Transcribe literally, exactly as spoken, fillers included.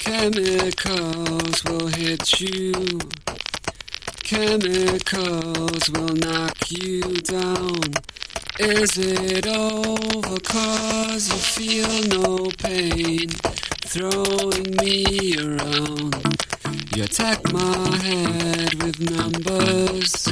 Chemicals will hit you. Chemicals will knock you down. Is it over 'cause you feel no pain? Throwing me around. You attack my head with numbers.